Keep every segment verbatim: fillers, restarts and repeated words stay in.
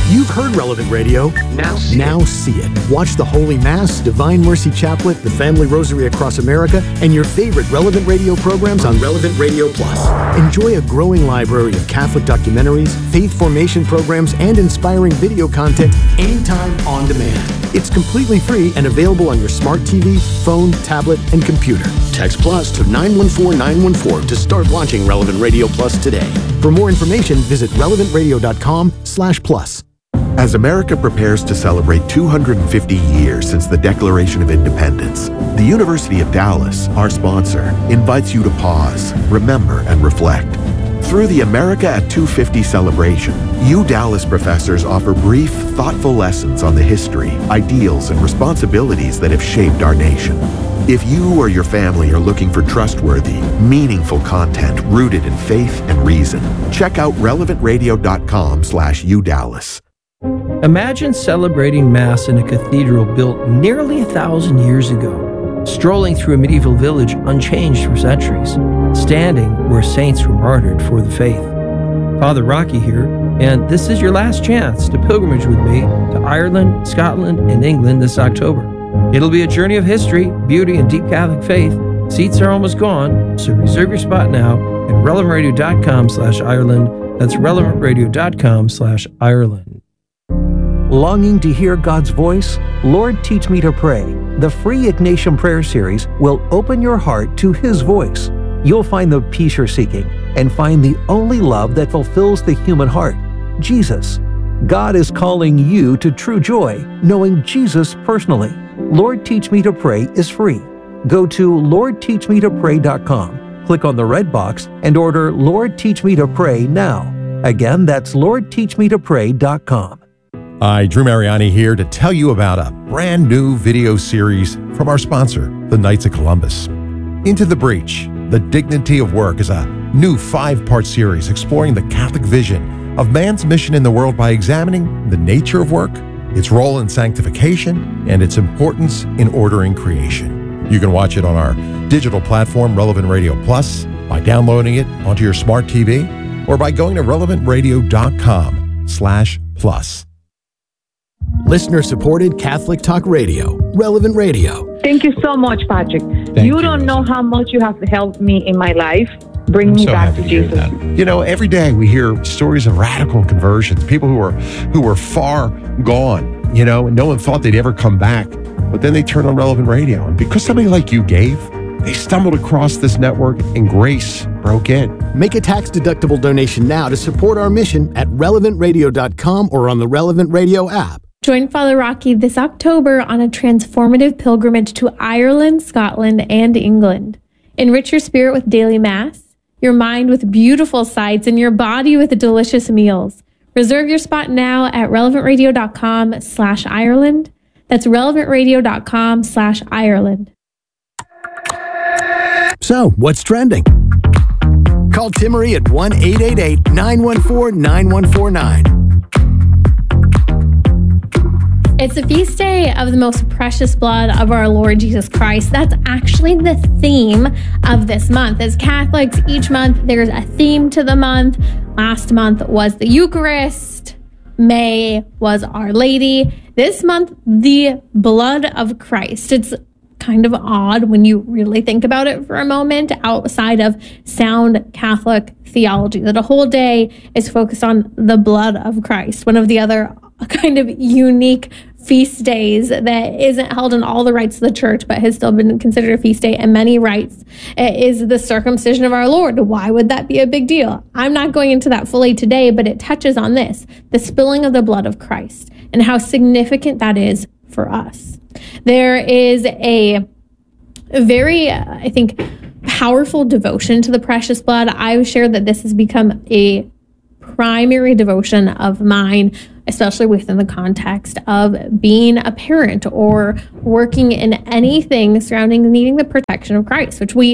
You've heard Relevant Radio. Now see now it. see it. Watch the Holy Mass, Divine Mercy Chaplet, the Family Rosary across America, and your favorite Relevant Radio programs on Relevant Radio Plus. Enjoy a growing library of Catholic documentaries, faith formation programs, and inspiring video content anytime on demand. It's completely free and available on your smart T V, phone, tablet, and computer. Text Plus to nine one four nine one four to start watching Relevant Radio Plus today. For more information, visit relevant radio dot com slash plus. As America prepares to celebrate two hundred fifty years since the Declaration of Independence, the University of Dallas, our sponsor, invites you to pause, remember, and reflect. Through the America at two fifty celebration, U Dallas professors offer brief, thoughtful lessons on the history, ideals, and responsibilities that have shaped our nation. If you or your family are looking for trustworthy, meaningful content rooted in faith and reason, check out relevant radio dot com slash U Dallas. Imagine celebrating Mass in a cathedral built nearly a thousand years ago, strolling through a medieval village unchanged for centuries, standing where saints were martyred for the faith. Father Rocky here, and this is your last chance to pilgrimage with me to Ireland, Scotland, and England this October. It'll be a journey of history, beauty, and deep Catholic faith. Seats are almost gone, so reserve your spot now at relevant radio dot com slash Ireland. That's relevant radio dot com slash Ireland. Longing to hear God's voice? Lord, Teach Me to Pray. The free Ignatian Prayer Series will open your heart to His voice. You'll find the peace you're seeking and find the only love that fulfills the human heart, Jesus. God is calling you to true joy, knowing Jesus personally. Lord, Teach Me to Pray is free. Go to lord teach me to pray dot com, click on the red box, and order Lord, Teach Me to Pray now. Again, that's lord teach me to pray dot com. Hi, Drew Mariani here to tell you about a brand new video series from our sponsor, the Knights of Columbus. Into the Breach, The Dignity of Work is a new five-part series exploring the Catholic vision of man's mission in the world by examining the nature of work, its role in sanctification, and its importance in ordering creation. You can watch it on our digital platform, Relevant Radio Plus, by downloading it onto your smart T V, or by going to relevant radio dot com slash plus. Listener-supported Catholic Talk Radio, Relevant Radio. Thank you so much, Patrick. Thank you you, don't know Rosa. how much you have helped me in my life. Bring I'm me so back happy to hear Jesus. that. You know, every day we hear stories of radical conversions, people who are who were far gone, you know, and no one thought they'd ever come back. But then they turned on Relevant Radio. And because somebody like you gave, they stumbled across this network and grace broke in. Make a tax-deductible donation now to support our mission at relevant radio dot com or on the Relevant Radio app. Join Father Rocky this October on a transformative pilgrimage to Ireland, Scotland, and England. Enrich your spirit with daily Mass, your mind with beautiful sights, and your body with delicious meals. Reserve your spot now at relevant radio dot com slash Ireland. That's relevant radio dot com slash Ireland. So, what's trending? Call Timmery at one eight eight eight, nine one four, nine one four nine. It's the feast day of the most precious blood of our Lord Jesus Christ. That's actually the theme of this month. As Catholics, each month there's a theme to the month. Last month was the Eucharist. May was Our Lady. This month, the blood of Christ. It's kind of odd when you really think about it for a moment, outside of sound Catholic theology, that a whole day is focused on the blood of Christ, one of the other kind of unique feast days that isn't held in all the rites of the church, but has still been considered a feast day in many rites, is the circumcision of our Lord. Why would that be a big deal? I'm not going into that fully today, but it touches on this, the spilling of the blood of Christ, and how significant that is for us. There is a very, uh, I think, powerful devotion to the precious blood. I've shared that this has become a primary devotion of mine, especially within the context of being a parent or working in anything surrounding needing the protection of Christ, which we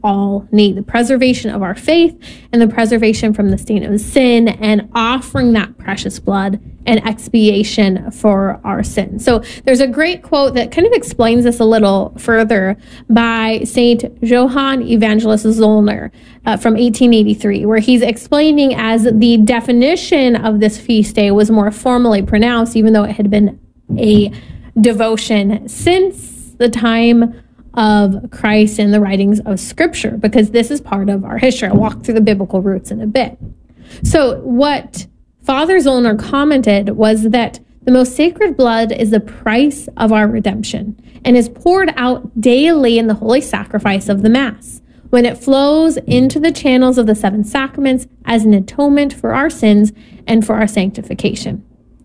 all need, the preservation of our faith and the preservation from the stain of sin, and offering that precious blood and expiation for our sins. So there's a great quote that kind of explains this a little further by Saint Johann Evangelist Zollner uh, from eighteen eighty-three, where he's explaining as the definition of this feast day was more formally pronounced, even though it had been a devotion since the time of Christ and the writings of Scripture, because this is part of our history. I'll walk through the biblical roots in a bit. So what Father Zollner commented was that the most sacred blood is the price of our redemption and is poured out daily in the holy sacrifice of the Mass, when it flows into the channels of the seven sacraments as an atonement for our sins and for our sanctification.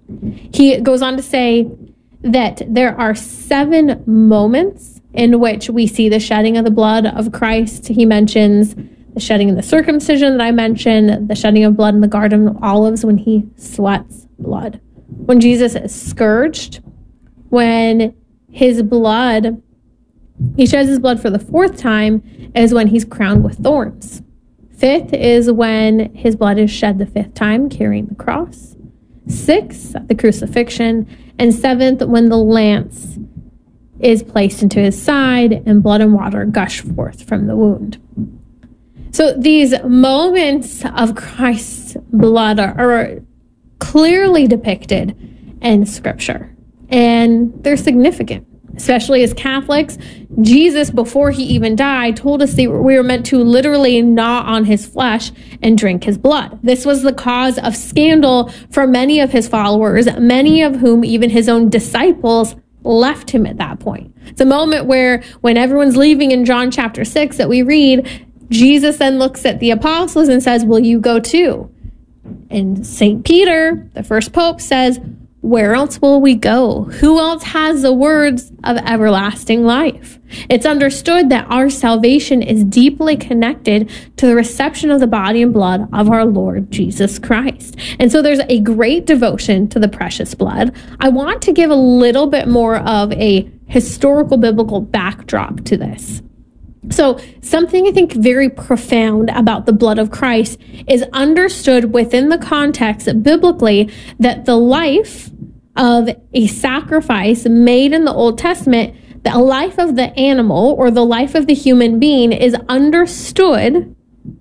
He goes on to say that there are seven moments in which we see the shedding of the blood of Christ. He mentions the shedding in the circumcision that I mentioned, the shedding of blood in the Garden of Olives when he sweats blood, when Jesus is scourged, when his blood, he sheds his blood for the fourth time, is when he's crowned with thorns. Fifth is when his blood is shed the fifth time, carrying the cross. Sixth, at the crucifixion. And seventh, when the lance is placed into his side and blood and water gush forth from the wound. So these moments of Christ's blood are, are clearly depicted in Scripture, and they're significant, especially as Catholics. Jesus, before he even died, told us that we were meant to literally gnaw on his flesh and drink his blood. This was the cause of scandal for many of his followers, many of whom even his own disciples left him at that point. It's a moment where, when everyone's leaving in John chapter six that we read, Jesus then looks at the apostles and says, will you go too? And Saint Peter, the first pope, says, where else will we go? Who else has the words of everlasting life? It's understood that our salvation is deeply connected to the reception of the body and blood of our Lord Jesus Christ. And so there's a great devotion to the precious blood. I want to give a little bit more of a historical biblical backdrop to this. So something I think very profound about the blood of Christ is understood within the context biblically that the life of a sacrifice made in the Old Testament, the life of the animal or the life of the human being is understood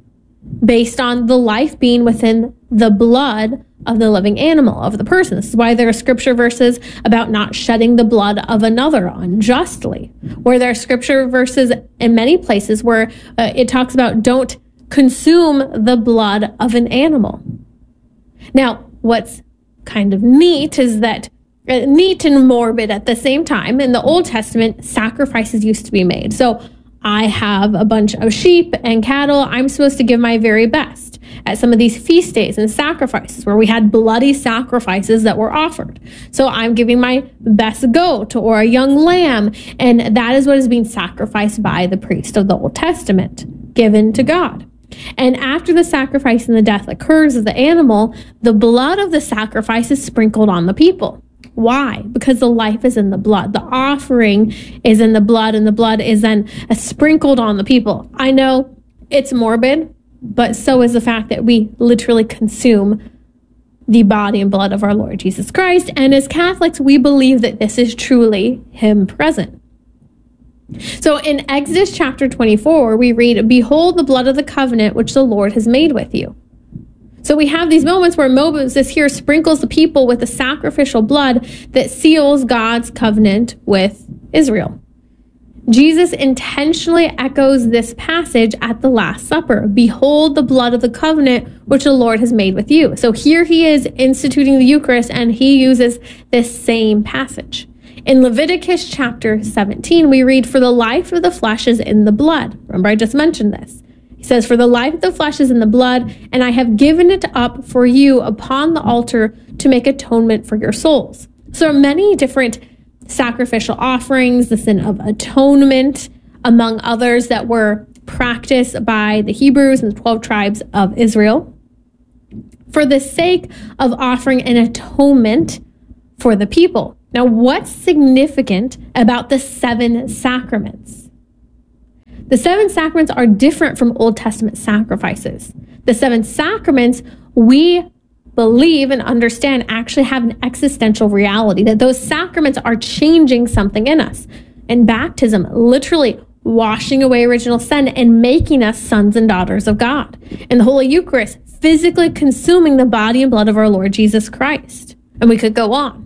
based on the life being within the blood of the living animal, of the person. This is why there are scripture verses about not shedding the blood of another unjustly, where there are scripture verses in many places where uh, it talks about don't consume the blood of an animal. Now, what's kind of neat is that uh, neat and morbid at the same time, in the Old Testament, sacrifices used to be made. So I have a bunch of sheep and cattle. I'm supposed to give my very best at some of these feast days and sacrifices where we had bloody sacrifices that were offered. So I'm giving my best goat or a young lamb, and that is what is being sacrificed by the priest of the Old Testament, given to God. And after the sacrifice and the death occurs of the animal, the blood of the sacrifice is sprinkled on the people. Why? Because the life is in the blood. The offering is in the blood, and the blood is then sprinkled on the people. I know it's morbid, but so is the fact that we literally consume the body and blood of our Lord Jesus Christ. And as Catholics, we believe that this is truly him present. So in Exodus chapter twenty-four, we read, behold the blood of the covenant which the Lord has made with you. So we have these moments where Moses here sprinkles the people with the sacrificial blood that seals God's covenant with Israel. Jesus intentionally echoes this passage at the Last Supper. Behold the blood of the covenant which the Lord has made with you. So here he is instituting the Eucharist, and he uses this same passage. In Leviticus chapter seventeen, we read, for the life of the flesh is in the blood. Remember, I just mentioned this. He says, for the life of the flesh is in the blood, and I have given it up for you upon the altar to make atonement for your souls. So there are many different sacrificial offerings, the sin of atonement, among others, that were practiced by the Hebrews and the twelve tribes of Israel for the sake of offering an atonement for the people. Now, what's significant about the seven sacraments? The seven sacraments are different from Old Testament sacrifices. The seven sacraments, we believe and understand, actually have an existential reality, that those sacraments are changing something in us. And baptism, literally washing away original sin and making us sons and daughters of God. And the Holy Eucharist, physically consuming the body and blood of our Lord Jesus Christ. And we could go on.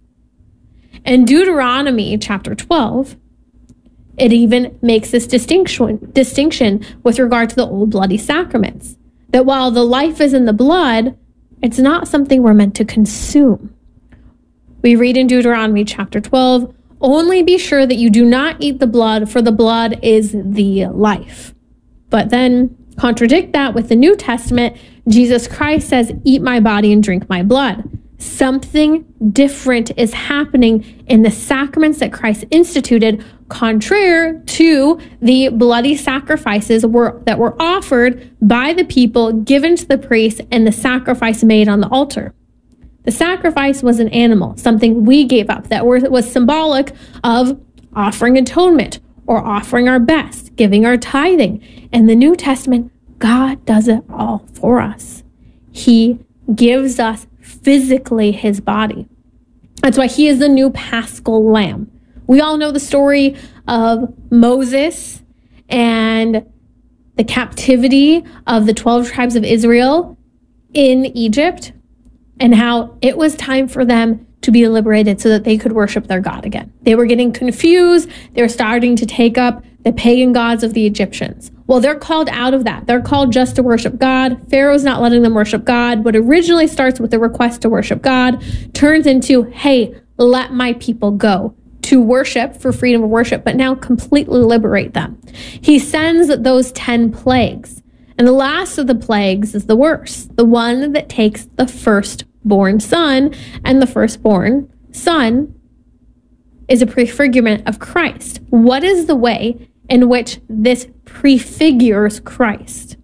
In Deuteronomy chapter twelve, it even makes this distinction, distinction with regard to the old bloody sacraments. That while the life is in the blood, it's not something we're meant to consume. We read in Deuteronomy chapter twelve, only be sure that you do not eat the blood, for the blood is the life. But then contradict that with the New Testament. Jesus Christ says, eat my body and drink my blood. Something different is happening in the sacraments that Christ instituted, contrary to the bloody sacrifices were, that were offered by the people, given to the priest, and the sacrifice made on the altar. The sacrifice was an animal, something we gave up that was symbolic of offering atonement or offering our best, giving our tithing. In the New Testament, God does it all for us. He gives us physically his body. That's why he is the new Paschal Lamb. We all know the story of Moses and the captivity of the twelve tribes of Israel in Egypt, and how it was time for them to be liberated so that they could worship their God again. They were getting confused. They were starting to take up the pagan gods of the Egyptians. Well, they're called out of that. They're called just to worship God. Pharaoh's not letting them worship God. What originally starts with a request to worship God turns into, hey, let my people go to worship for freedom of worship, but now completely liberate them. He sends those ten plagues. And the last of the plagues is the worst, the one that takes the firstborn son, and the firstborn son is a prefigurement of Christ. What is the way in which this prefigures Christ?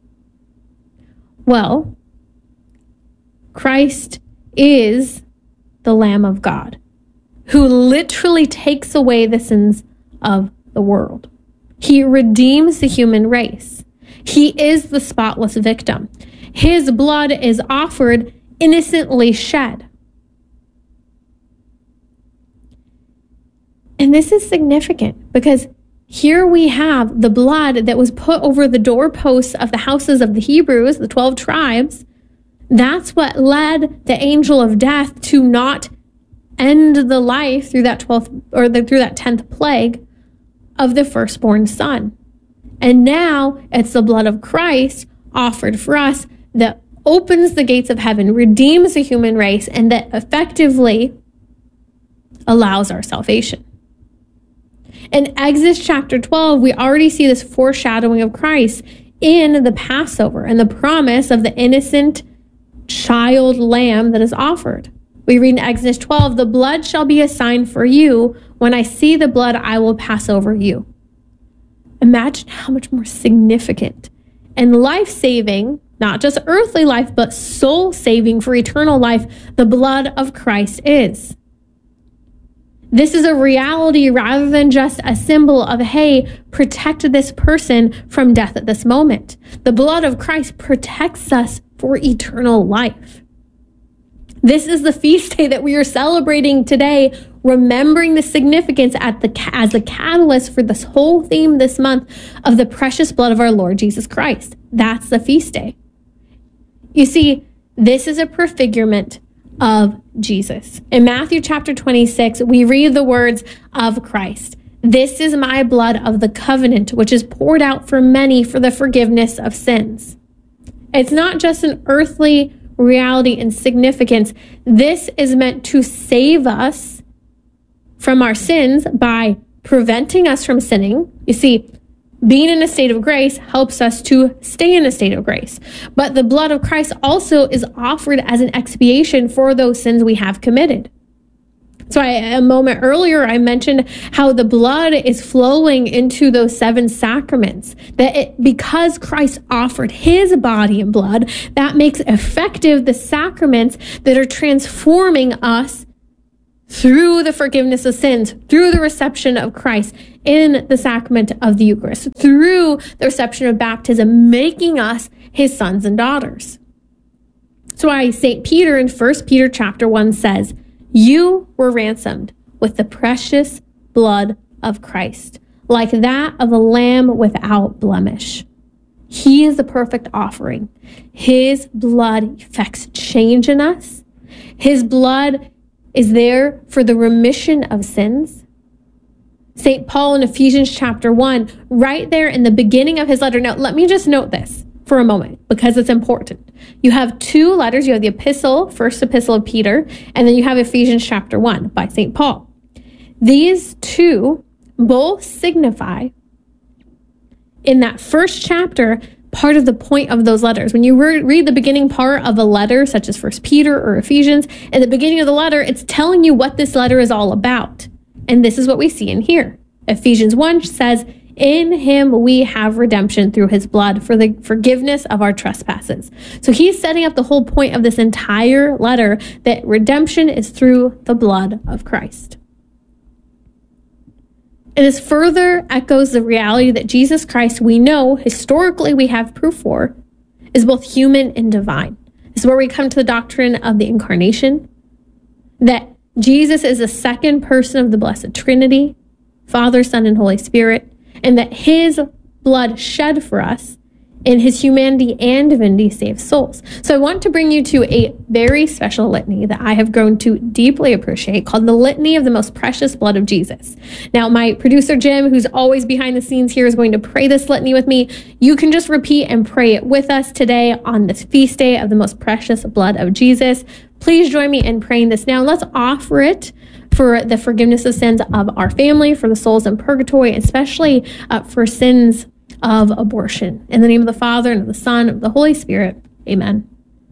Well, Christ is the Lamb of God, who literally takes away the sins of the world. He redeems the human race. He is the spotless victim. His blood is offered innocently shed. And this is significant because here we have the blood that was put over the doorposts of the houses of the Hebrews, the twelve tribes. That's what led the angel of death to not end the life through that twelfth or the, through that tenth plague of the firstborn son. And now it's the blood of Christ offered for us that opens the gates of heaven, redeems the human race, and that effectively allows our salvation. In Exodus chapter twelve, we already see this foreshadowing of Christ in the Passover and the promise of the innocent child lamb that is offered. We read in Exodus twelve, the blood shall be a sign for you. When I see the blood, I will pass over you. Imagine how much more significant and life-saving, not just earthly life, but soul-saving for eternal life, the blood of Christ is. This is a reality rather than just a symbol of, hey, protect this person from death at this moment. The blood of Christ protects us for eternal life. This is the feast day that we are celebrating today, remembering the significance at the, as a catalyst for this whole theme this month of the precious blood of our Lord Jesus Christ. That's the feast day. You see, this is a prefigurement of Jesus. In Matthew chapter twenty-six, we read the words of Christ. This is my blood of the covenant, which is poured out for many for the forgiveness of sins. It's not just an earthly reality and significance. This is meant to save us from our sins by preventing us from sinning. You see, being in a state of grace helps us to stay in a state of grace. But the blood of Christ also is offered as an expiation for those sins we have committed. So I, a moment earlier, I mentioned how the blood is flowing into those seven sacraments. That it, because Christ offered his body and blood, that makes effective the sacraments that are transforming us through the forgiveness of sins, through the reception of Christ in the sacrament of the Eucharist, through the reception of baptism, making us his sons and daughters. That's why Saint Peter in First Peter chapter one says, "You were ransomed with the precious blood of Christ, like that of a lamb without blemish." He is the perfect offering. His blood effects change in us. His blood is there for the remission of sins. Saint Paul in Ephesians chapter one, right there in the beginning of his letter. Now, let me just note this for a moment because it's important. You have two letters. You have the epistle, first epistle of Peter, and then you have Ephesians chapter one by Saint Paul. These two both signify in that first chapter part of the point of those letters. When you re- read the beginning part of a letter, such as First Peter or Ephesians, in the beginning of the letter, it's telling you what this letter is all about. And this is what we see in here. Ephesians one says, "In him we have redemption through his blood for the forgiveness of our trespasses." So he's setting up the whole point of this entire letter, that redemption is through the blood of Christ. And this further echoes the reality that Jesus Christ, we know, historically we have proof for, is both human and divine. This is where we come to the doctrine of the incarnation, that Jesus is the second person of the Blessed Trinity, Father, Son, and Holy Spirit, and that his blood shed for us in his humanity and divinity saves souls. So I want to bring you to a very special litany that I have grown to deeply appreciate, called the Litany of the Most Precious Blood of Jesus. Now, my producer, Jim, who's always behind the scenes here, is going to pray this litany with me. You can just repeat and pray it with us today on this feast day of the most precious blood of Jesus. Please join me in praying this now. Let's offer it for the forgiveness of sins of our family, for the souls in purgatory, especially uh, for sins of abortion. In the name of the Father, and of the Son, and of the Holy Spirit. Amen.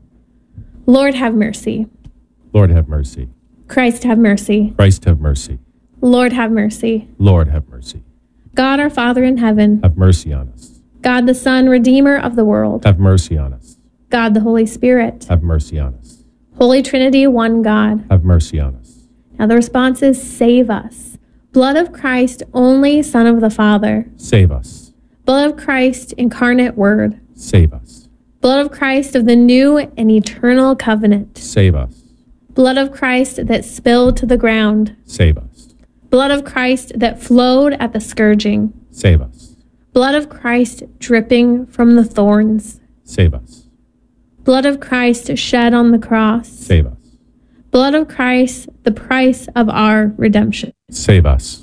Lord, have mercy. Lord, have mercy. Christ, have mercy. Christ, have mercy. Lord, have mercy. Lord, have mercy. God, our Father in heaven. Have mercy on us. God, the Son, Redeemer of the world. Have mercy on us. God, the Holy Spirit. Have mercy on us. Holy Trinity, one God. Have mercy on us. Now the response is, save us. Blood of Christ, only Son of the Father. Save us. Blood of Christ, incarnate Word. Save us. Blood of Christ of the new and eternal covenant. Save us. Blood of Christ that spilled to the ground. Save us. Blood of Christ that flowed at the scourging. Save us. Blood of Christ dripping from the thorns. Save us. Blood of Christ shed on the cross. Save us. Blood of Christ, the price of our redemption. Save us.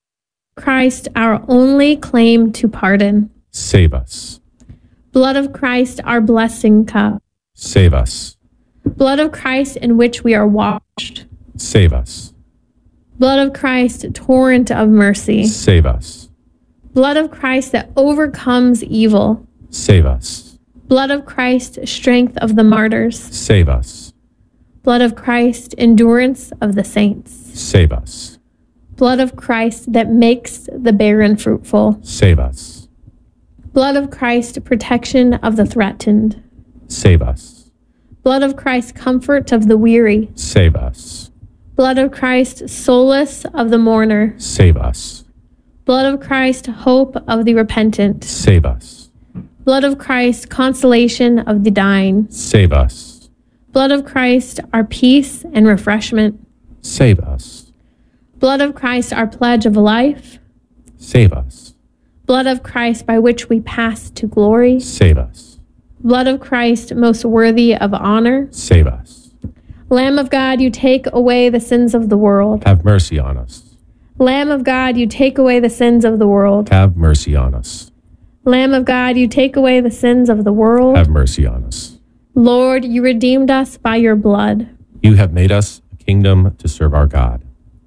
Christ, our only claim to pardon. Save us. Blood of Christ, our blessing cup. Save us. Blood of Christ in which we are washed. Save us. Blood of Christ, torrent of mercy. Save us. Blood of Christ that overcomes evil. Save us. Blood of Christ, strength of the martyrs. Save us. Blood of Christ, endurance of the saints. Save us. Blood of Christ that makes the barren fruitful. Save us. Blood of Christ, protection of the threatened. Save us. Blood of Christ, comfort of the weary. Save us. Blood of Christ, solace of the mourner. Save us. Blood of Christ, hope of the repentant. Save us. Blood of Christ, consolation of the dying. Save us. Blood of Christ, our peace and refreshment. Save us. Blood of Christ, our pledge of life. Save us. Blood of Christ, by which we pass to glory. Save us. Blood of Christ, most worthy of honor. Save us. Lamb of God, you take away the sins of the world. Have mercy on us. Lamb of God, you take away the sins of the world. Have mercy on us. Lamb of God, you take away the sins of the world. Have mercy on us. Lord, you redeemed us by your blood. You have made us a kingdom to serve our God.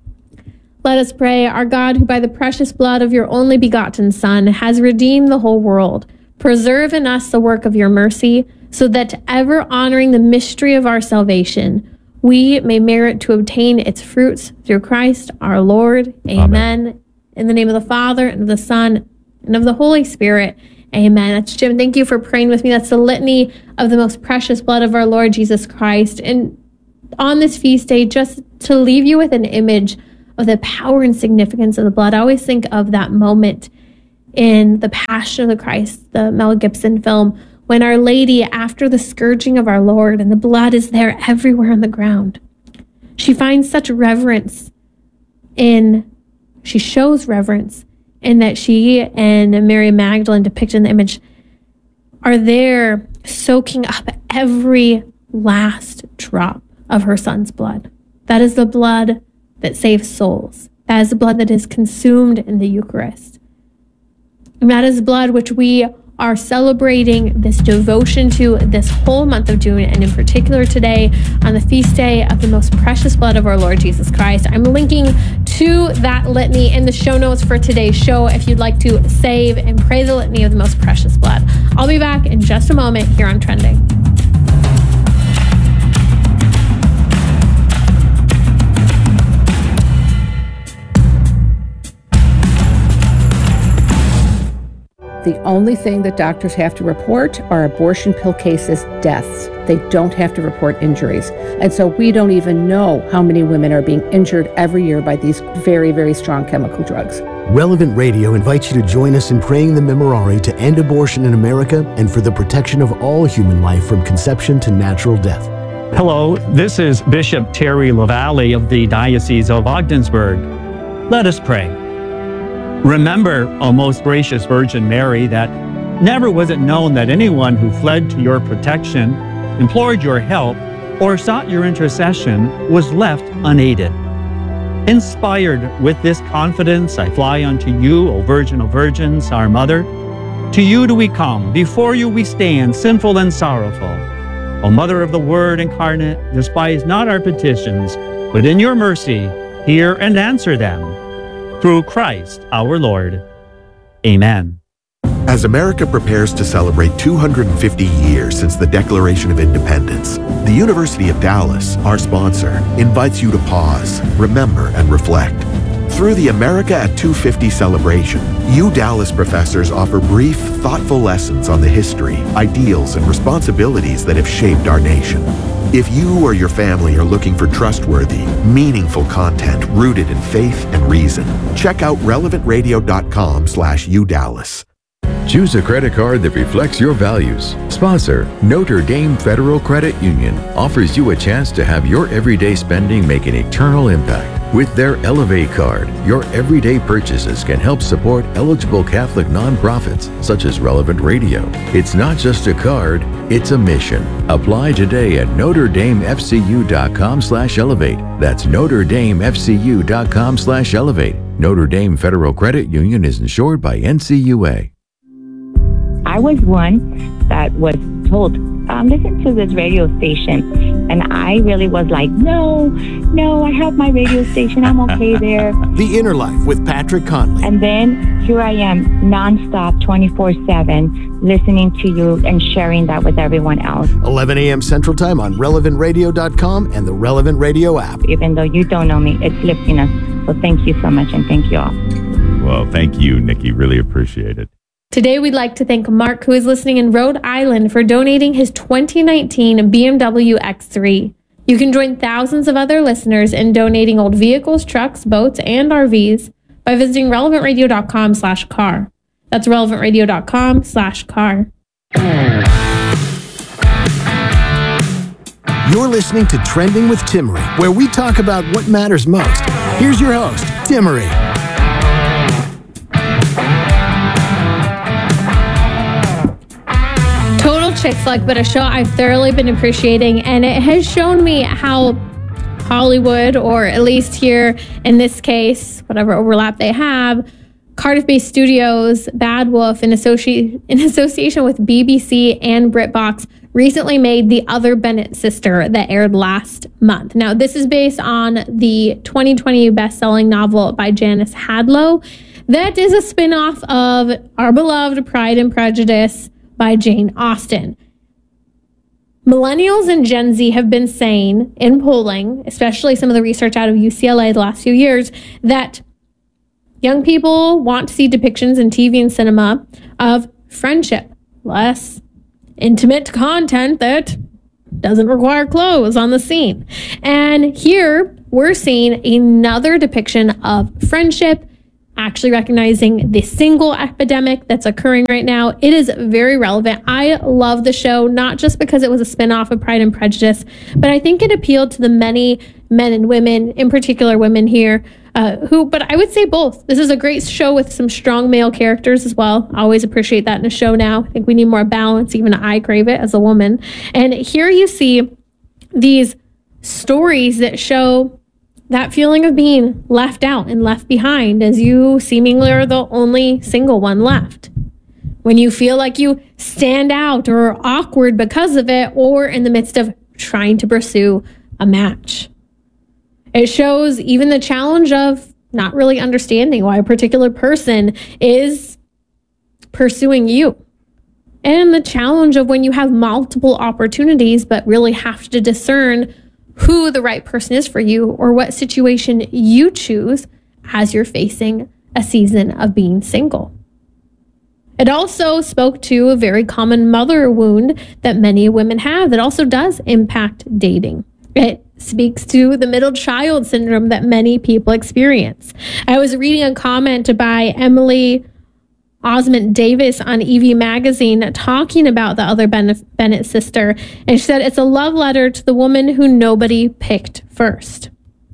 Let us pray. Our God, who by the precious blood of your only begotten Son has redeemed the whole world, preserve in us the work of your mercy, so that ever honoring the mystery of our salvation, we may merit to obtain its fruits through Christ our Lord. Amen. Amen. In the name of the Father, and of the Son, and of the Holy Spirit. Amen. That's Jim. Thank you for praying with me. That's the litany of the most precious blood of our Lord Jesus Christ. And on this feast day, just to leave you with an image of the power and significance of the blood. I always think of that moment in The Passion of the Christ, the Mel Gibson film, when Our Lady, after the scourging of our Lord, and the blood is there everywhere on the ground, she finds such reverence in, she shows reverence in that she and Mary Magdalene, depicted in the image, are there soaking up every last drop of her son's blood. That is the blood that saves souls. That is the blood that is consumed in the Eucharist. And that is blood which we are celebrating this devotion to this whole month of June, and in particular today on the feast day of the most precious blood of our Lord Jesus Christ. I'm linking to that litany in the show notes for today's show if you'd like to save and pray the litany of the most precious blood. I'll be back in just a moment here on Trending. The only thing that doctors have to report are abortion pill cases, deaths. They don't have to report injuries. And so we don't even know how many women are being injured every year by these very, very strong chemical drugs. Relevant Radio invites you to join us in praying the Memorare to end abortion in America and for the protection of all human life from conception to natural death. Hello, this is Bishop Terry LaValle of the Diocese of Ogdensburg. Let us pray. Remember, O most gracious Virgin Mary, that never was it known that anyone who fled to your protection, implored your help, or sought your intercession was left unaided. Inspired with this confidence, I fly unto you, O Virgin of Virgins, our Mother. To you do we come, before you we stand, sinful and sorrowful. O Mother of the Word incarnate, despise not our petitions, but in your mercy hear and answer them. Through Christ our Lord. Amen. As America prepares to celebrate two hundred fifty years since the Declaration of Independence, the University of Dallas, our sponsor, invites you to pause, remember, and reflect. Through the America at two fifty celebration, U Dallas professors offer brief, thoughtful lessons on the history, ideals, and responsibilities that have shaped our nation. If you or your family are looking for trustworthy, meaningful content rooted in faith and reason, check out relevant radio dot com slash U Dallas. Choose a credit card that reflects your values. Sponsor, Notre Dame Federal Credit Union, offers you a chance to have your everyday spending make an eternal impact. With their Elevate card, your everyday purchases can help support eligible Catholic nonprofits such as Relevant Radio. It's not just a card, it's a mission. Apply today at Notre Dame F C U dot com slash elevate. That's Notre Dame F C U dot com slash elevate. Notre Dame Federal Credit Union is insured by N C U A. I was one that was told, um, listen to this radio station. And I really was like, no, no, I have my radio station. I'm okay there. The Inner Life with Patrick Conley. And then here I am, nonstop, twenty-four seven, listening to you and sharing that with everyone else. eleven a.m. Central Time on relevant radio dot com and the Relevant Radio app. Even though you don't know me, it's lifting us. So thank you so much, and thank you all. Well, thank you, Nikki. Really appreciate it. Today, we'd like to thank Mark, who is listening in Rhode Island, for donating his twenty nineteen B M W X three. You can join thousands of other listeners in donating old vehicles, trucks, boats, and R Vs by visiting relevant radio dot com slash car. That's relevant radio dot com slash car. You're listening to Trending with Timmery, where we talk about what matters most. Here's your host, Timmery. Total Chick Flick, but a show I've thoroughly been appreciating, and it has shown me how Hollywood, or at least here in this case, whatever overlap they have, Cardiff-based studios, Bad Wolf, in, associ- in association with B B C and BritBox, recently made The Other Bennett Sister that aired last month. Now, this is based on the twenty twenty best-selling novel by Janice Hadlow. That is a spin-off of our beloved Pride and Prejudice by Jane Austen. Millennials and Gen Z have been saying in polling, especially some of the research out of U C L A the last few years, that young people want to see depictions in T V and cinema of friendship, less intimate content that doesn't require clothes on the scene. And here we're seeing another depiction of friendship, actually recognizing the single epidemic that's occurring right now. It is very relevant. I love the show, not just because it was a spinoff of Pride and Prejudice, but I think it appealed to the many men and women, in particular women here, uh, who, but I would say both. This is a great show with some strong male characters as well. I always appreciate that in a show now. I think we need more balance. Even I crave it as a woman. And here you see these stories that show that feeling of being left out and left behind as you seemingly are the only single one left. When you feel like you stand out or are awkward because of it, or in the midst of trying to pursue a match. It shows even the challenge of not really understanding why a particular person is pursuing you. And the challenge of when you have multiple opportunities, but really have to discern who the right person is for you or what situation you choose as you're facing a season of being single. It also spoke to a very common mother wound that many women have that also does impact dating. It speaks to the middle child syndrome that many people experience. I was reading a comment by Emily Osment Davis on Evie Magazine talking about the other Bennett sister, and she said it's a love letter to the woman who nobody picked first.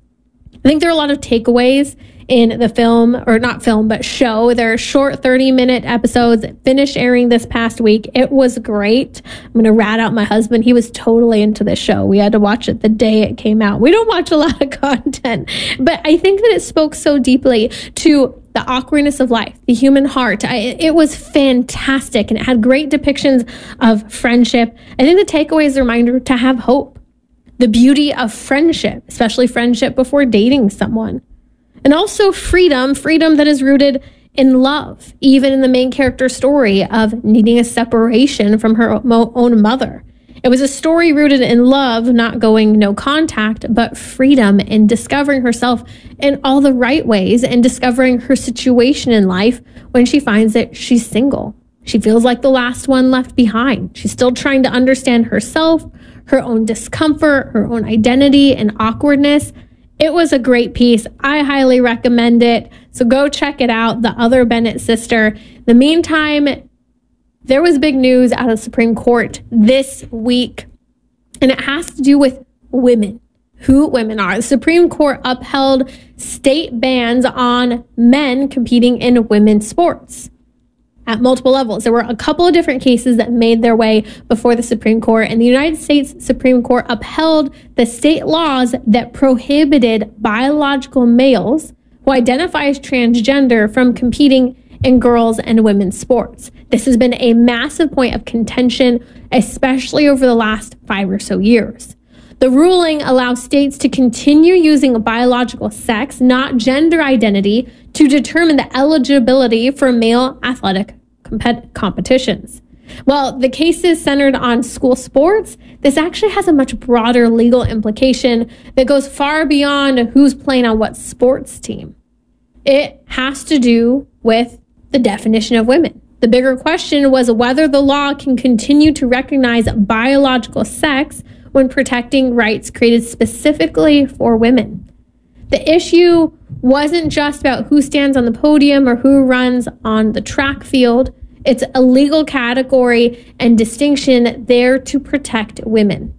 I think there are a lot of takeaways in the film, or not film, but show. They're short thirty minute episodes. It finished airing this past week. It was great. I'm going to rat out my husband. He was totally into this show. We had to watch it the day it came out. We don't watch a lot of content, but I think that it spoke so deeply to the awkwardness of life, the human heart. I, it was fantastic, and it had great depictions of friendship. I think the takeaway is a reminder to have hope, the beauty of friendship, especially friendship before dating someone. And also freedom, freedom that is rooted in love, even in the main character's story of needing a separation from her own mother. It was a story rooted in love, not going no contact, but freedom in discovering herself in all the right ways and discovering her situation in life when she finds that she's single. She feels like the last one left behind. She's still trying to understand herself, her own discomfort, her own identity and awkwardness. It was a great piece. I highly recommend it. So go check it out, The Other Bennett Sister. In the meantime, there was big news out of the Supreme Court this week, and it has to do with women, who women are. The Supreme Court upheld state bans on men competing in women's sports at multiple levels. There were a couple of different cases that made their way before the Supreme Court, and the United States Supreme Court upheld the state laws that prohibited biological males who identify as transgender from competing in girls' and women's sports. This has been a massive point of contention, especially over the last five or so years. The ruling allows states to continue using biological sex, not gender identity, to determine the eligibility for male athletic compet- competitions. While the case is centered on school sports, this actually has a much broader legal implication that goes far beyond who's playing on what sports team. It has to do with the definition of women. The bigger question was whether the law can continue to recognize biological sex when protecting rights created specifically for women. The issue wasn't just about who stands on the podium or who runs on the track field. It's a legal category and distinction there to protect women.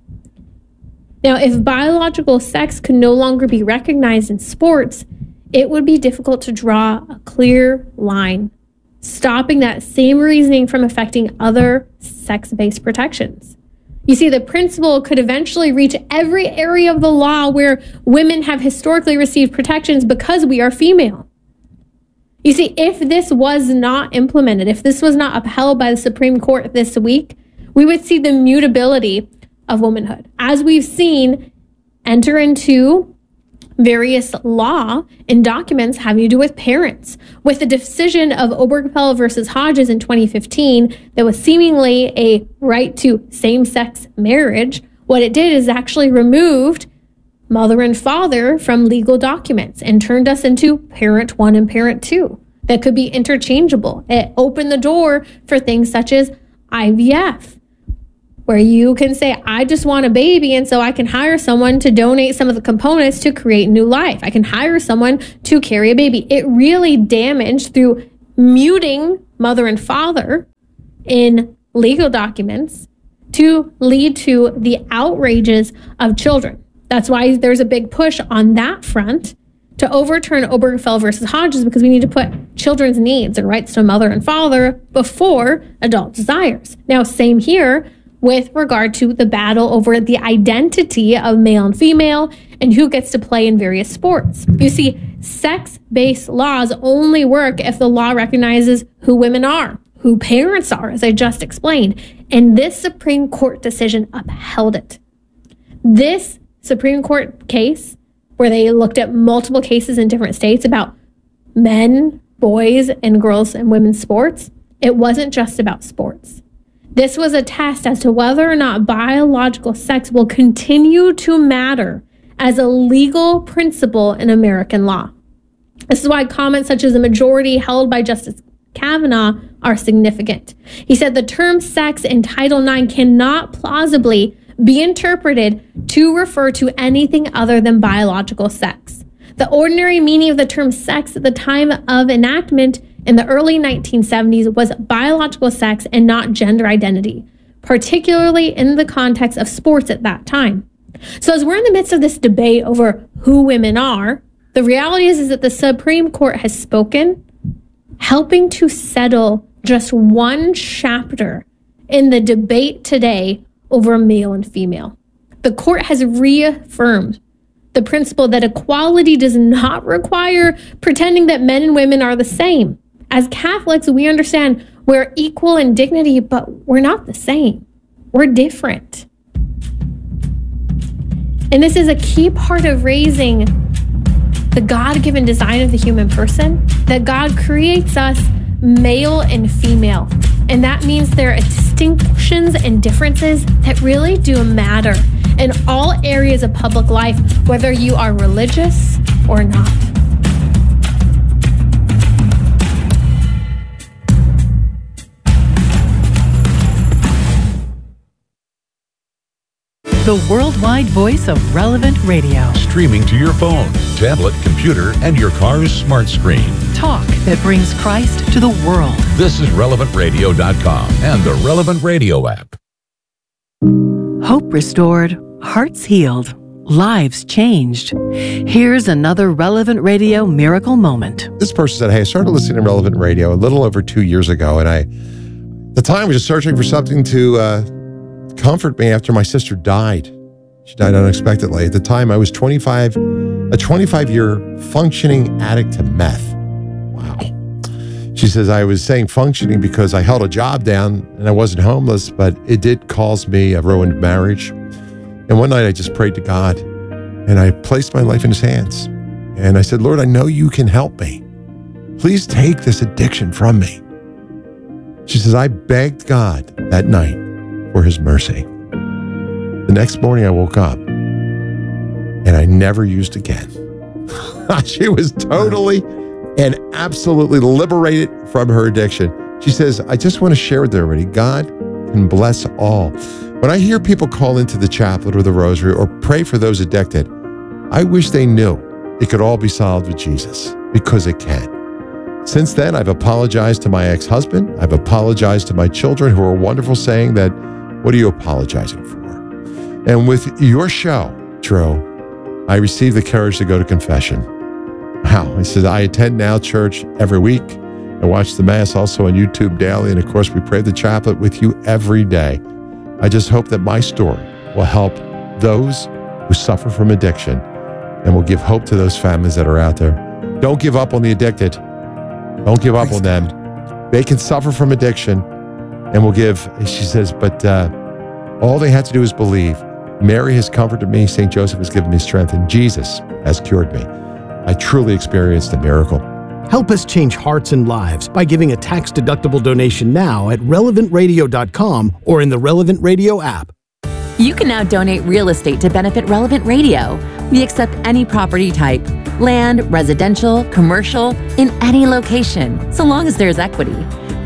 Now, if biological sex could no longer be recognized in sports, it would be difficult to draw a clear line, stopping that same reasoning from affecting other sex-based protections. You see, the principle could eventually reach every area of the law where women have historically received protections because we are female. You see, if this was not implemented, if this was not upheld by the Supreme Court this week, we would see the mutability of womanhood, as we've seen enter into various law and documents having to do with parents. With the decision of Obergefell versus Hodges in twenty fifteen, that was seemingly a right to same-sex marriage, what it did is actually removed mother and father from legal documents and turned us into parent one and parent two that could be interchangeable. It opened the door for things such as I V F. where you can say, I just want a baby, and so I can hire someone to donate some of the components to create new life. I can hire someone to carry a baby. It really damaged through muting mother and father in legal documents to lead to the outrages of children. That's why there's a big push on that front to overturn Obergefell versus Hodges, because we need to put children's needs and rights to mother and father before adult desires. Now, same here with regard to the battle over the identity of male and female and who gets to play in various sports. You see, sex-based laws only work if the law recognizes who women are, who parents are, as I just explained. And this Supreme Court decision upheld it. This Supreme Court case, where they looked at multiple cases in different states about men, boys, and girls and women's sports, it wasn't just about sports. This was a test as to whether or not biological sex will continue to matter as a legal principle in American law. This is why comments such as a majority held by Justice Kavanaugh are significant. He said the term sex in Title nine cannot plausibly be interpreted to refer to anything other than biological sex. The ordinary meaning of the term sex at the time of enactment in the early nineteen seventies was biological sex and not gender identity, particularly in the context of sports at that time. So as we're in the midst of this debate over who women are, the reality is, is that the Supreme Court has spoken, helping to settle just one chapter in the debate today over male and female. The court has reaffirmed the principle that equality does not require pretending that men and women are the same. As Catholics, we understand we're equal in dignity, but we're not the same. We're different. And this is a key part of raising the God-given design of the human person, that God creates us male and female. And that means there are distinctions and differences that really do matter in all areas of public life, whether you are religious or not. The worldwide voice of Relevant Radio. Streaming to your phone, tablet, computer, and your car's smart screen. Talk that brings Christ to the world. This is relevant radio dot com and the Relevant Radio app. Hope restored, hearts healed, lives changed. Here's another Relevant Radio miracle moment. This person said, hey, I started listening to Relevant Radio a little over two years ago, and I, at the time, was just searching for something to uh, comfort me after my sister died. She died unexpectedly. At the time, I was twenty-five, a twenty-five-year functioning addict to meth. Wow. She says, I was saying functioning because I held a job down and I wasn't homeless, but it did cause me a ruined marriage. And one night I just prayed to God and I placed my life in his hands. And I said, Lord, I know you can help me. Please take this addiction from me. She says, I begged God that night for his mercy. The next morning I woke up and I never used again. She was totally and absolutely liberated from her addiction. She says, I just want to share with everybody, God can bless all. When I hear people call into the chaplet or the rosary or pray for those addicted, I wish they knew it could all be solved with Jesus, because it can. Since then, I've apologized to my ex-husband. I've apologized to my children, who are wonderful, saying that, what are you apologizing for? And with your show, Drew, I received the courage to go to confession. Wow. I said, I attend Now Church every week. I watch the Mass also on YouTube daily. And of course, we pray the chaplet with you every day. I just hope that my story will help those who suffer from addiction and will give hope to those families that are out there. Don't give up on the addicted. Don't give up on them. They can suffer from addiction and will give, she says, but uh, all they have to do is believe. Mary has comforted me. Saint Joseph has given me strength, and Jesus has cured me. I truly experienced a miracle. Help us change hearts and lives by giving a tax-deductible donation now at relevant radio dot com or in the Relevant Radio app. You can now donate real estate to benefit Relevant Radio. We accept any property type, land, residential, commercial, in any location, so long as there's equity.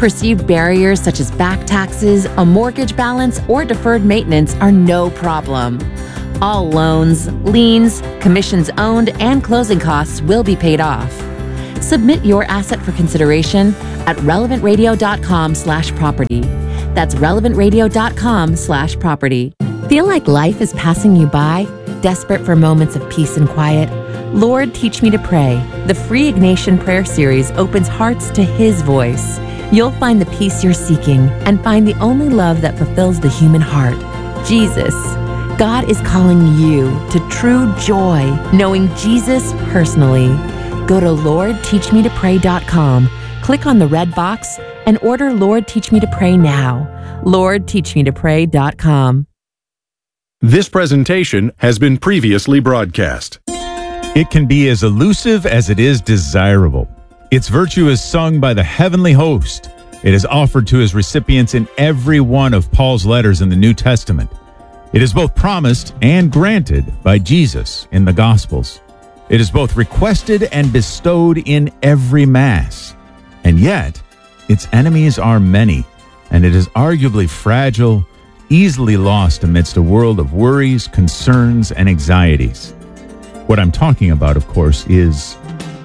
Perceived barriers such as back taxes, a mortgage balance, or deferred maintenance are no problem. All loans, liens, commissions owned, and closing costs will be paid off. Submit your asset for consideration at relevant radio dot com slash property. That's relevant radio dot com slash property. Feel like life is passing you by? Desperate for moments of peace and quiet? Lord, Teach Me to Pray. The free Ignatian Prayer Series opens hearts to His voice. You'll find the peace you're seeking and find the only love that fulfills the human heart, Jesus. God is calling you to true joy, knowing Jesus personally. Go to lord teach me to pray dot com, click on the red box, and order Lord Teach Me to Pray now. lord teach me to pray dot com. This presentation has been previously broadcast. It can be as elusive as it is desirable. Its virtue is sung by the heavenly host. It is offered to his recipients in every one of Paul's letters in the New Testament. It is both promised and granted by Jesus in the Gospels. It is both requested and bestowed in every Mass. And yet, its enemies are many, and it is arguably fragile, easily lost amidst a world of worries, concerns, and anxieties. What I'm talking about, of course, is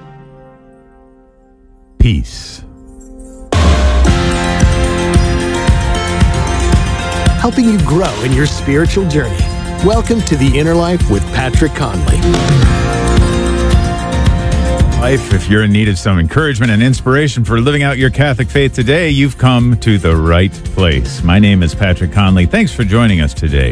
peace. Helping you grow in your spiritual journey. Welcome to The Inner Life with Patrick Conley. Life, if you're in need of some encouragement and inspiration for living out your Catholic faith today, you've come to the right place. My name is Patrick Conley. Thanks for joining us today.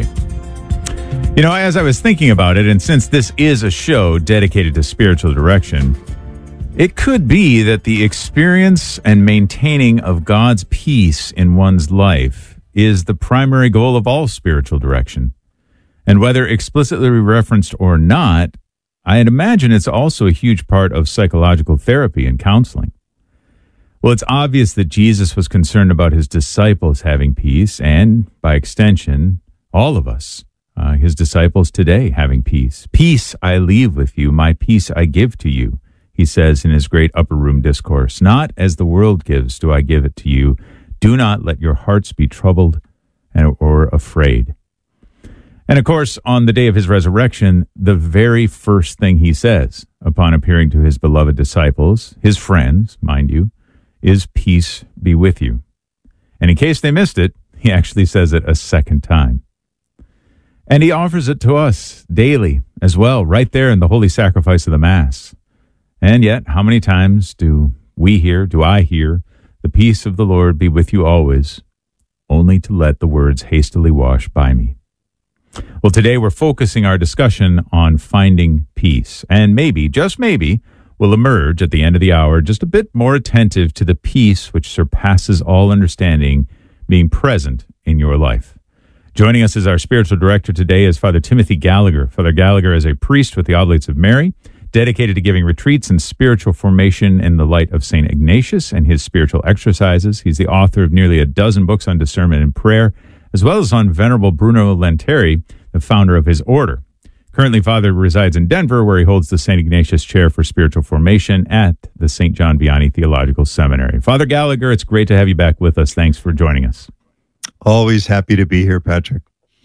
You know, as I was thinking about it, and since this is a show dedicated to spiritual direction, it could be that the experience and maintaining of God's peace in one's life is the primary goal of all spiritual direction. And whether explicitly referenced or not, I'd imagine it's also a huge part of psychological therapy and counseling. Well, it's obvious that Jesus was concerned about his disciples having peace, and by extension, all of us, uh, his disciples today, having peace. Peace I leave with you, my peace I give to you, he says in his great upper room discourse. Not as the world gives do I give it to you. Do not let your hearts be troubled and, or afraid. And of course, on the day of his resurrection, the very first thing he says upon appearing to his beloved disciples, his friends, mind you, is peace be with you. And in case they missed it, he actually says it a second time. And he offers it to us daily as well, right there in the holy sacrifice of the Mass. And yet, how many times do we hear, do I hear, the peace of the Lord be with you always, only to let the words hastily wash by me? Well, today we're focusing our discussion on finding peace, and maybe, just maybe, we'll emerge at the end of the hour just a bit more attentive to the peace which surpasses all understanding being present in your life. Joining us as our spiritual director today is Father Timothy Gallagher. Father Gallagher is a priest with the Oblates of Mary, dedicated to giving retreats and spiritual formation in the light of Saint Ignatius and his spiritual exercises. He's the author of nearly a dozen books on discernment and prayer, as well as on Venerable Bruno Lanteri, the founder of his order. Currently, Father resides in Denver, where he holds the Saint Ignatius Chair for Spiritual Formation at the Saint John Vianney Theological Seminary. Father Gallagher, it's great to have you back with us. Thanks for joining us. Always happy to be here, Patrick.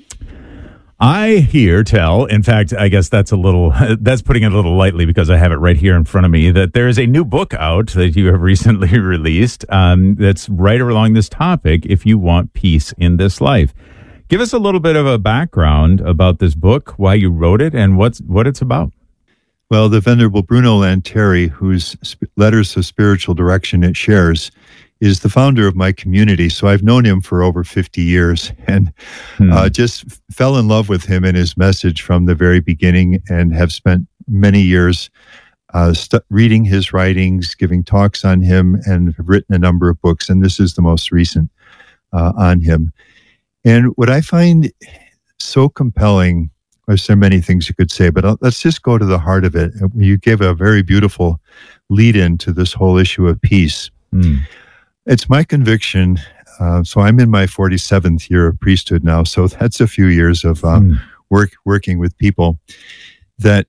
I hear tell, in fact, I guess that's a little, that's putting it a little lightly because I have it right here in front of me, that there is a new book out that you have recently released um, that's right along this topic, If You Want Peace in This Life. Give us a little bit of a background about this book, why you wrote it, and what's what it's about. Well, the Venerable Bruno Lanteri, whose sp- letters of spiritual direction it shares, is the founder of my community. So I've known him for over fifty years and hmm. uh, just f- fell in love with him and his message from the very beginning, and have spent many years uh, st- reading his writings, giving talks on him, and have written a number of books. And this is the most recent uh, on him. And what I find so compelling, there's so many things you could say, but I'll, let's just go to the heart of it. You gave a very beautiful lead in to this whole issue of peace. Hmm. It's my conviction, uh, so I'm in my forty-seventh year of priesthood now, so that's a few years of uh, mm. work working with people, that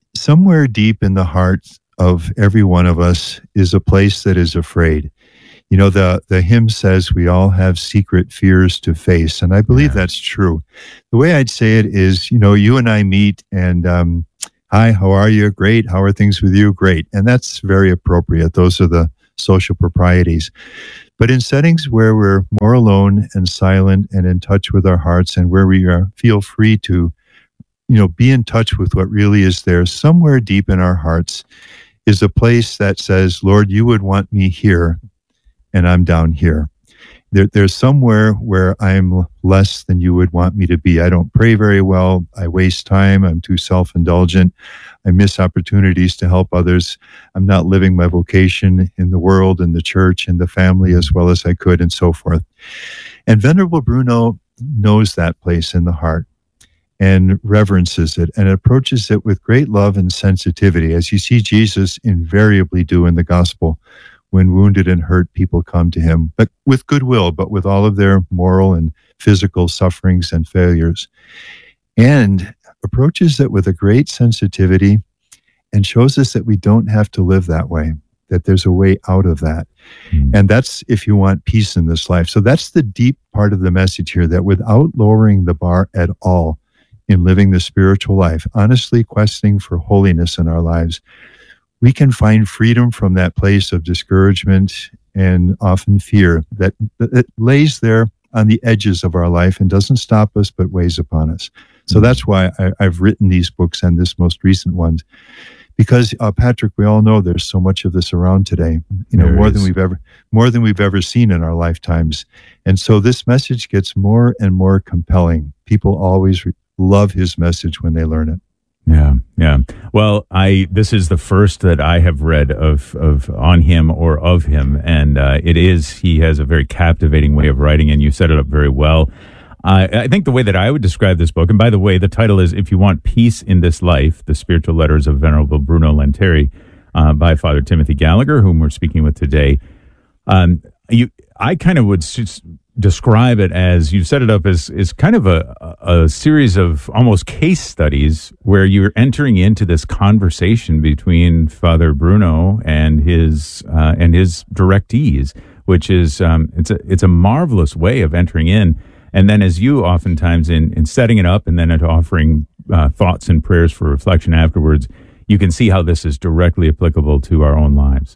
somewhere deep in the heart of every one of us is a place that is afraid. You know, the, the hymn says we all have secret fears to face, and I believe yeah. that's true. The way I'd say it is, you know, you and I meet and, um, hi, how are you? Great. How are things with you? Great. And that's very appropriate. Those are the social proprieties. But in settings where we're more alone and silent and in touch with our hearts, and where we are, feel free to, you know, be in touch with what really is there, somewhere deep in our hearts is a place that says, Lord, you would want me here, and I'm down here. There, there's somewhere where I'm less than you would want me to be. I don't pray very well. I waste time. I'm too self-indulgent. I miss opportunities to help others. I'm not living my vocation in the world, in the church, in the family as well as I could, and so forth. And Venerable Bruno knows that place in the heart and reverences it and approaches it with great love and sensitivity, as you see Jesus invariably do in the gospel. When wounded and hurt people come to him, but with goodwill, but with all of their moral and physical sufferings and failures, and approaches it with a great sensitivity and shows us that we don't have to live that way, that there's a way out of that. Mm. And that's if you want peace in this life. So that's the deep part of the message here, that without lowering the bar at all in living the spiritual life, honestly questing for holiness in our lives, we can find freedom from that place of discouragement and often fear that, that lays there on the edges of our life and doesn't stop us but weighs upon us. So that's why I, I've written these books and this most recent one, because uh, Patrick, we all know there's so much of this around today, you know, there more is. than we've ever more than we've ever seen in our lifetimes. And so this message gets more and more compelling. People always re- love his message when they learn it. Yeah, yeah. Well, I this is the first that I have read of of on him or of him, and uh, it is he has a very captivating way of writing, and you set it up very well. Uh, I think the way that I would describe this book, and by the way, the title is "If You Want Peace in This Life: The Spiritual Letters of Venerable Bruno Lanteri," uh, by Father Timothy Gallagher, whom we're speaking with today. Um, you, I kind of would just describe it as, you set it up as is kind of a, a series of almost case studies where you're entering into this conversation between Father Bruno and his uh, and his directees, which is um, it's a it's a marvelous way of entering in. And then, as you oftentimes in in setting it up and then into offering uh, thoughts and prayers for reflection afterwards, you can see how this is directly applicable to our own lives.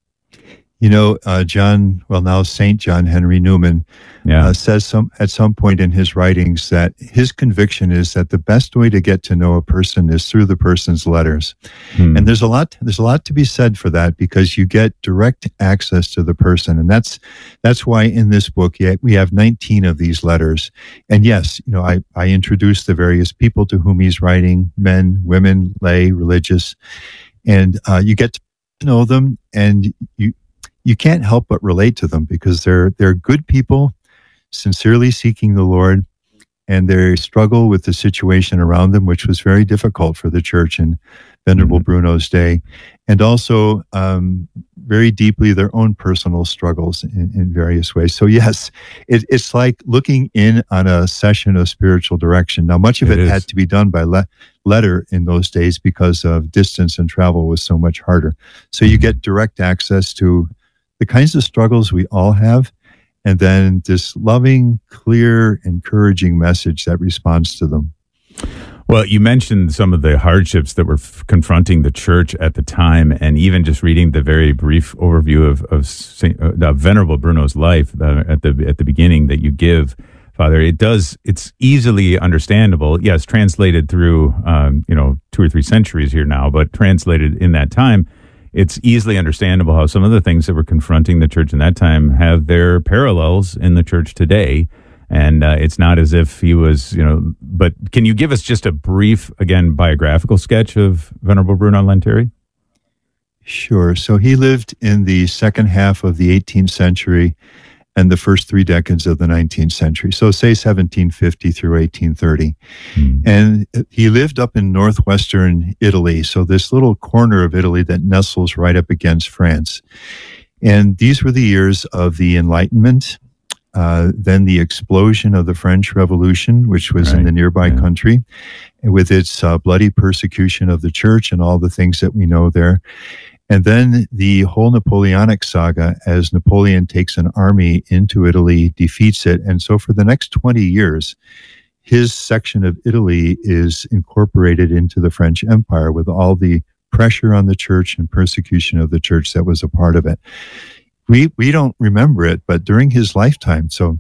You know, uh, John, well, now Saint John Henry Newman yeah. uh, says some at some point in his writings that his conviction is that the best way to get to know a person is through the person's letters. Hmm. And there's a lot there's a lot to be said for that, because you get direct access to the person. And that's that's why in this book yeah, we have nineteen of these letters. And yes, you know, I, I introduce the various people to whom he's writing, men, women, lay, religious, and uh, you get to know them, and you You can't help but relate to them, because they're they're good people, sincerely seeking the Lord, and they struggle with the situation around them, which was very difficult for the church in Venerable mm-hmm. Bruno's day, and also um, very deeply their own personal struggles in, in various ways. So yes, it, it's like looking in on a session of spiritual direction. Now, much of it, it had to be done by le- letter in those days because of distance, and travel was so much harder. So you get direct access to the kinds of struggles we all have, and then this loving, clear, encouraging message that responds to them. Well, you mentioned some of the hardships that were f- confronting the church at the time, and even just reading the very brief overview of of, Saint, uh, of Venerable Bruno's life uh, at the at the beginning that you give, Father. It does. It's easily understandable. Yes, translated through um, you know two or three centuries here now, but translated in that time. It's easily understandable how some of the things that were confronting the church in that time have their parallels in the church today. And uh, it's not as if he was, you know, but can you give us just a brief, again, biographical sketch of Venerable Bruno Lanteri? Sure. So he lived in the second half of the eighteenth century and the first three decades of the nineteenth century. So say seventeen fifty through eighteen thirty. Mm. And he lived up in northwestern Italy, so this little corner of Italy that nestles right up against France. And these were the years of the Enlightenment, uh, then the explosion of the French Revolution, which was right. in the nearby yeah. country, with its uh, bloody persecution of the church and all the things that we know there. And then the whole Napoleonic saga as Napoleon takes an army into Italy, defeats it. And so for the next twenty years, his section of Italy is incorporated into the French Empire with all the pressure on the church and persecution of the church that was a part of it. We we don't remember it, but during his lifetime, so